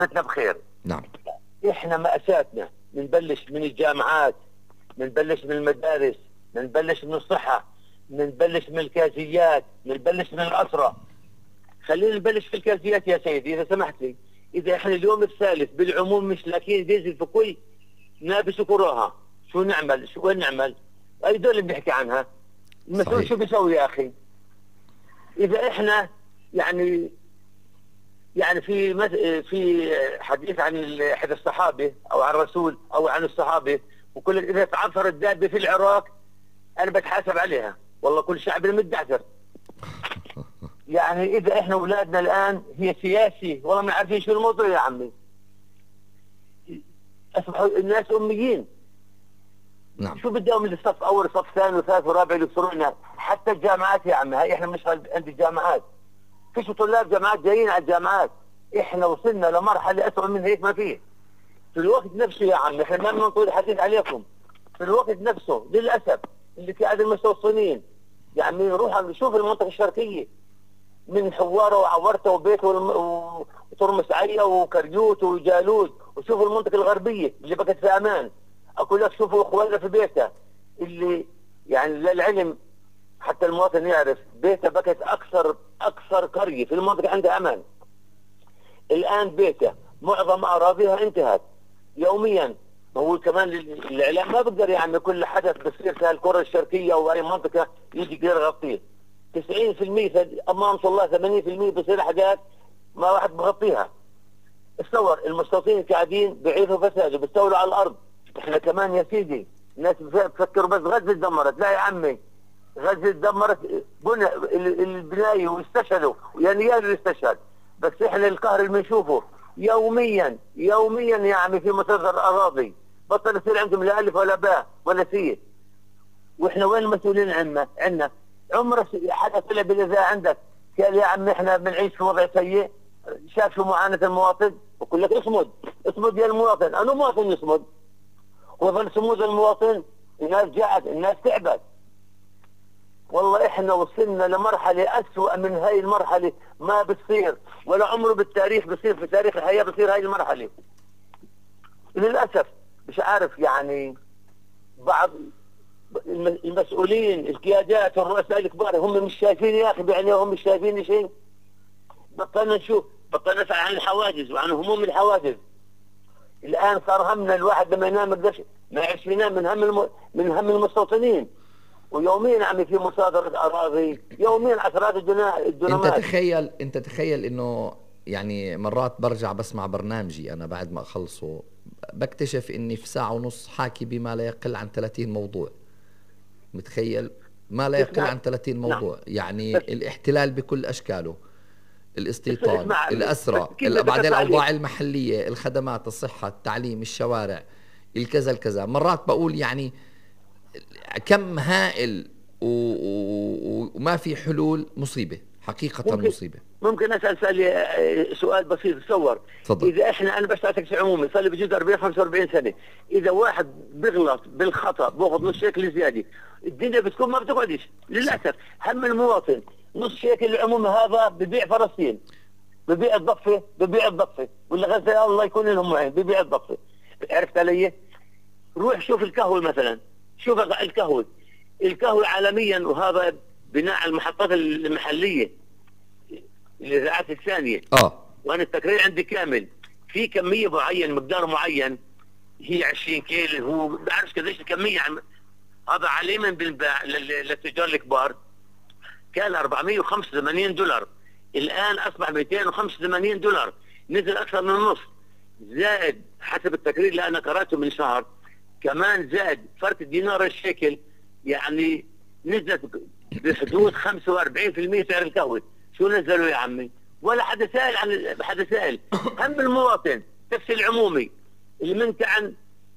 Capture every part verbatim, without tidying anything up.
بخير. نعم. احنا مأساتنا بنبلش من الجامعات، بنبلش من المدارس، بنبلش من الصحة، بنبلش من الكازيات، بنبلش من الأسرة. خلينا نبلش في الكازيات يا سيدي إذا سمحت لي. إذا احنا اليوم الثالث بالعموم مش لاقيين ديزل في كل نابس وكروها، شو نعمل؟ شو وين نعمل؟ أي دول اللي بنحكي عنها؟ المسؤول شو بيسوي يا أخي؟ إذا احنا يعني يعني في في حديث عن احد الصحابه او عن الرسول او عن الصحابه، وكل اذا تعثر الدابه في العراق انا بتحاسب عليها، والله كل شعبنا متدعثر. يعني اذا احنا اولادنا الان هي سياسي، والله ما عارفين شو الموضوع يا عمي. اصبحوا الناس اميين. نعم. شو بدهم من الصف اول صف ثاني وثالث ورابع يكسرونا؟ حتى الجامعات يا عمي، هاي احنا بنشتغل عند الجامعات. فيش طلاب جامعات جايين على الجامعات. احنا وصلنا لمرحله اسوء من هيك ما فيه. في الوقت نفسه يا عمي، احنا ما بنطول الحديث عليكم. في الوقت نفسه للاسف اللي في هذه المستوطنين، يعني نروح نشوف المنطقه الشرقيه من حواره وعورته وبيته وترمس عيه وكريوت وجالوت، وشوفوا المنطقه الغربيه اللي بقت في امان. اقول لك شوفوا اخواننا في بيته اللي يعني للعلم حتى المواطن يعرف، بيته بقت اكثر اكثر قريه في المنطقه عندها امان. الان بيته معظم اراضيها انتهت يوميا. هو كمان الاعلام ما بقدر يعني كل حدث بصير في الكره الشرقيه او اي منطقه يجي يقدر يغطيه. تسعين بالمئة امام الله ثمانين بالمئة بصير حاجات ما واحد بغطيها. تصور المستوطنين قاعدين بيعيثوا فساد وبيستولوا على الارض. احنا كمان يا سيدي الناس بفكروا بس غزه دمرت، لا يا عمي، غزه دمرت بنى البنايه واستشهدوا، يعني يا اللي استشهد. بس احنا القهر اللي بنشوفه يوميا يوميا يا عمي في مصادر اراضي بطل يصير عندهم لا الف ولا باء ولا سين. واحنا وين المسؤولين عنا؟ عنا عمره حدا طلع بالاذاعه عندك قال يا عمي احنا بنعيش في وضع سيء؟ شاف شو معاناه المواطن؟ بقول لك اصمد اصمد يا المواطن. انا مواطن يصمد وظل صمود المواطن. الناس جاعت، الناس تعبت. والله احنا وصلنا لمرحله اسوأ من هاي المرحله ما بتصير، ولا عمره بالتاريخ بصير، في تاريخ الحياه بصير هاي المرحله. للاسف مش عارف يعني بعض المسؤولين القيادات والرؤساء الكبار هم مش شايفين يا اخي بعينيهم، مش شايفين شيء. بطلنا نشوف، بطلنا نسال عن الحواجز وعن هموم الحواجز. الان صار همنا الواحد لما ينام ما يقدرش ما يعرفش ينام من هم الم... من هم المستوطنين. ويوميا عم في مصادرة أراضي، يوميا عشرات الدنمات. انت تخيل انت تخيل انه يعني مرات برجع بسمع برنامجي انا بعد ما اخلصه بكتشف اني في ساعة ونص حاكي بما لا يقل عن ثلاثين موضوع. متخيل؟ ما لا يقل عن ثلاثين موضوع. نعم. يعني الاحتلال بكل اشكاله، الاستيطان، الأسرى، بعدين الأوضاع المحلية، الخدمات، الصحة، التعليم، الشوارع، الكذا الكذا. مرات بقول يعني كم هائل وما في حلول. مصيبة حقيقة، ممكن مصيبة. ممكن أسأل سؤال سؤال بسيط. تصور إذا إحنا أنا بشتغل تاكسي عمومي صار لي بجوز أربعين خمسة وأربعين سنة، إذا واحد بيغلط بالخطأ بأخذ نص شيكل زيادة الدنيا بتكون ما بتقعدش. للأسف هم المواطن نص شيكل العمومي هذا ببيع فلسطين، ببيع الضفة، ببيع الضفة، ولا غزة الله يكون لهم معين ببيع الضفة. عرفت علي؟ روح شوف الكهوة مثلا، شوف الكهوة الكهوة عالميا، وهذا بناء على المحطات المحلية الإذاعات الثانية. اه وأنا التقرير عندي كامل في كمية معين مقدار معين هي عشرين كيلو، هو ما بعرفش قديش الكمية. هذا عليما بنباع للتجار الكبار كان أربعمئة وخمسة وثمانين دولار، الآن أصبح مئتين وخمسة وثمانين دولار، نزل أكثر من النص. زائد حسب التقرير اللي أنا قرأته من شهر كمان زائد فرق الدينار الشيكل، يعني نزلت بحدود خمسة وأربعين بالمئة سعر الكهوة. شو نزلوا يا عمي؟ ولا حدا سائل عن حدا سائل. هم المواطن تاكسي العمومي اللي منت عن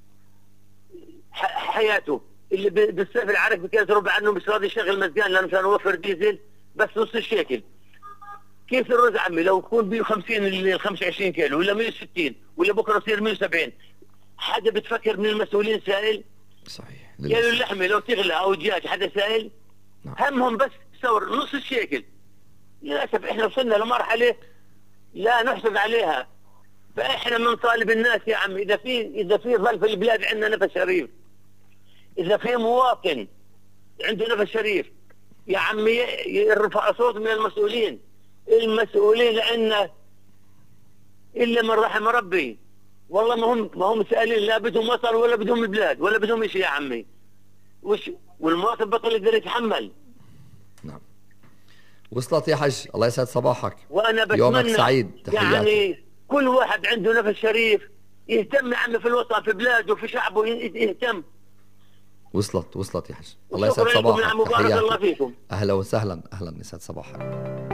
حياته، اللي بالسفر عارف بكاس ربع عنه مش راضي يشغل مزقان لانه مشان يوفر ديزل بس نص الشيكل. كيف الرز عمي لو يكون مئة وخمسين ل خمسة وعشرين كيلو ولا مئة وستين ولا بكره يصير مئة وسبعين؟ حدا بتفكر من المسؤولين سائل؟ صحيح. كيلو اللحمه لو تغلى او دجاج حدا سائل؟ نعم. همهم بس تصور نص الشيكل. للاسف احنا وصلنا لمرحله لا نحسد عليها. فاحنا بنطالب الناس يا عم، اذا في اذا في ظل في البلاد عندنا نفس شريف، اذا في مواطن عنده نفس شريف يا عمي يرفع صوت من المسؤولين. المسؤولين لان الا من رحم ربي، والله ما هم ما هم سائلين، لا بدهم مطر ولا بدهم البلاد ولا بدهم شيء يا عمي. وش والمواطن بطل يقدر يتحمل. نعم وصلت يا حج، الله يسعد صباحك. وانا بتمنى يومك سعيد، تحياتي. يعني كل واحد عنده نفس شريف يهتم يا عمي في الوطن، في بلاده في شعبه يهتم. وصلت وصلت يا حج، الله يسعد صباحك، تحياتي. الله فيكم. اهلا وسهلا، اهلا يسعد صباحك.